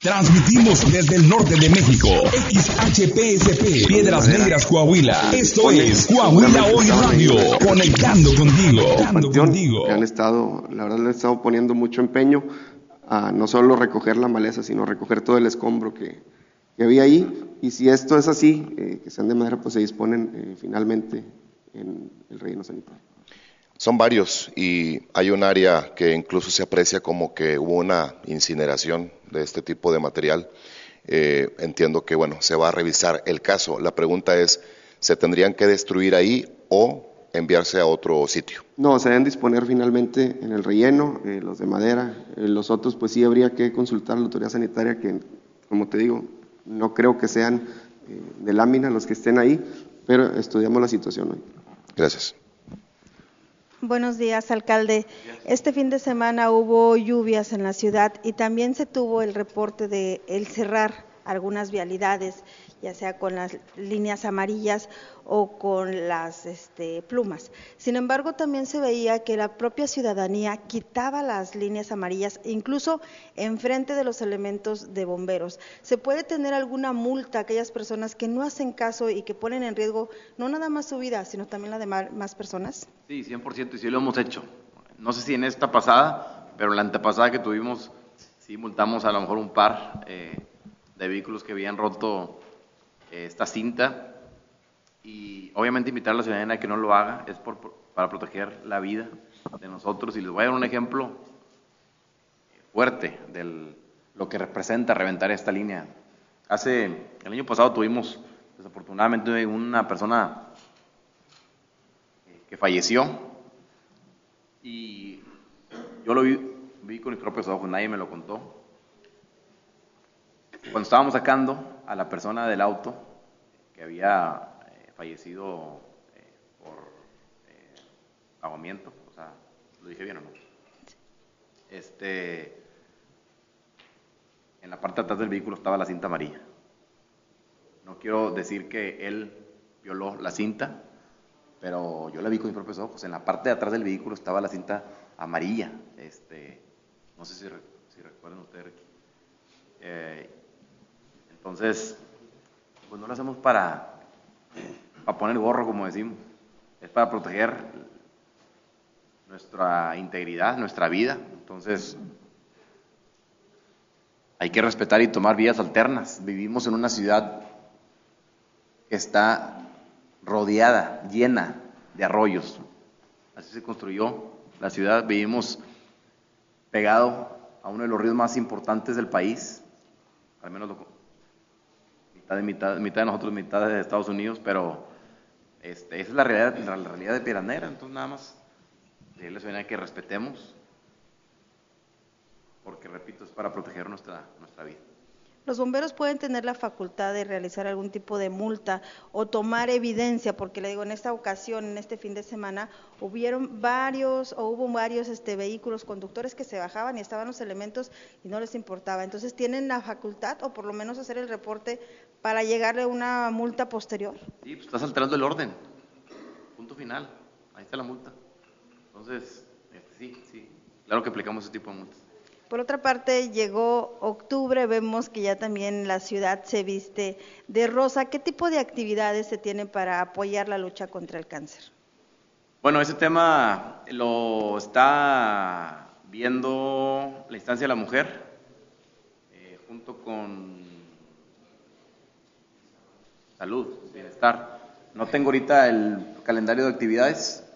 Transmitimos desde el norte de México, XHPSP, Piedras Negras, Coahuila. Esto es Coahuila Hoy Radio, conectando contigo. La verdad le han estado poniendo mucho empeño a no solo recoger la maleza, sino recoger todo el escombro que había ahí. Y si esto es así, que sean de madera, pues se disponen finalmente en el relleno sanitario. Son varios y hay un área que incluso se aprecia como que hubo una incineración de este tipo de material. Entiendo que, se va a revisar el caso. La pregunta es, ¿se tendrían que destruir ahí o enviarse a otro sitio? No, se deben disponer finalmente en el relleno, los de madera. Los otros, pues sí habría que consultar a la autoridad sanitaria, que, como te digo, no creo que sean de lámina los que estén ahí, pero estudiamos la situación hoy. Gracias. Buenos días, alcalde. Este fin de semana hubo lluvias en la ciudad y también se tuvo el reporte de el cerrar algunas vialidades, ya sea con las líneas amarillas o con las plumas. Sin embargo, también se veía que la propia ciudadanía quitaba las líneas amarillas, incluso enfrente de los elementos de bomberos. ¿Se puede tener alguna multa a aquellas personas que no hacen caso y que ponen en riesgo no nada más su vida, sino también la de más personas? Sí, 100%, y sí lo hemos hecho. No sé si en esta pasada, pero en la antepasada que tuvimos, sí multamos a lo mejor un par de vehículos que habían roto esta cinta, y obviamente invitar a la ciudadanía a que no lo haga, es para proteger la vida de nosotros. Y les voy a dar un ejemplo fuerte de lo que representa reventar esta línea. El año pasado tuvimos desafortunadamente una persona que falleció, y yo lo vi con mis propios ojos, nadie me lo contó. Cuando estábamos sacando a la persona del auto que había fallecido por ahogamiento, o sea, ¿lo dije bien o no? En la parte de atrás del vehículo estaba la cinta amarilla. No quiero decir que él violó la cinta, pero yo la vi con mis propios ojos. En la parte de atrás del vehículo estaba la cinta amarilla. No sé si recuerdan ustedes. Entonces, pues no lo hacemos para poner gorro, como decimos. Es para proteger nuestra integridad, nuestra vida. Entonces, hay que respetar y tomar vías alternas. Vivimos en una ciudad que está rodeada, llena de arroyos. Así se construyó la ciudad. Vivimos pegado a uno de los ríos más importantes del país, al menos mitad de nosotros, mitad de Estados Unidos, pero esa es la realidad de Piedras Negras. Entonces, nada más decirle a la ciudadanía que respetemos, porque, repito, es para proteger nuestra vida. Los bomberos pueden tener la facultad de realizar algún tipo de multa o tomar evidencia, porque le digo, en esta ocasión, en este fin de semana, hubo varios vehículos conductores que se bajaban y estaban los elementos y no les importaba. Entonces, ¿tienen la facultad o por lo menos hacer el reporte para llegarle a una multa posterior? Sí, pues estás alterando el orden. Punto final. Ahí está la multa. Entonces, sí, claro que aplicamos ese tipo de multas. Por otra parte, llegó octubre, vemos que ya también la ciudad se viste de rosa. ¿Qué tipo de actividades se tienen para apoyar la lucha contra el cáncer? Bueno, ese tema lo está viendo la instancia de la mujer, junto con salud, bienestar. No tengo ahorita el calendario de actividades,